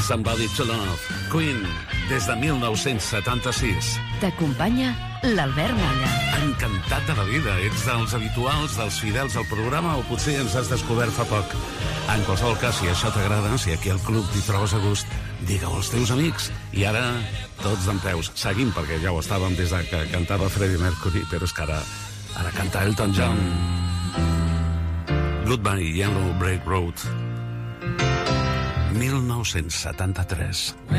Somebody to Love. Queen, des de 1976. T'acompanya l'Albert Malla. Encantat de la vida. Ets dels habituals, dels fidels al programa, o potser ens has descobert fa poc. En qualsevol cas, si això t'agrada, si aquí al club t'hi trobes a gust, digue-ho als teus amics. I ara, tots dempeus. Seguim, perquè ja ho estàvem des de que cantava Freddie Mercury, però és que ara canta Elton John. Goodbye, Yellow Brick Road. 1973.